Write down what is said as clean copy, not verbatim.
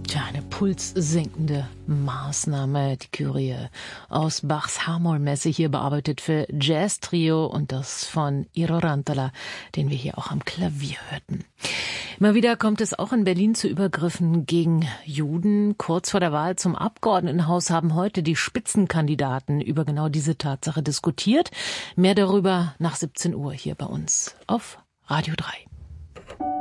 Tja, eine pulssenkende Maßnahme, die Kyrie aus Bachs H-Moll-Messe hier bearbeitet für Jazz-Trio und das von Eero Rantola, den wir hier auch am Klavier hörten. Immer wieder kommt es auch in Berlin zu Übergriffen gegen Juden. Kurz vor der Wahl zum Abgeordnetenhaus haben heute die Spitzenkandidaten über genau diese Tatsache diskutiert. Mehr darüber nach 17 Uhr hier bei uns auf Radio 3.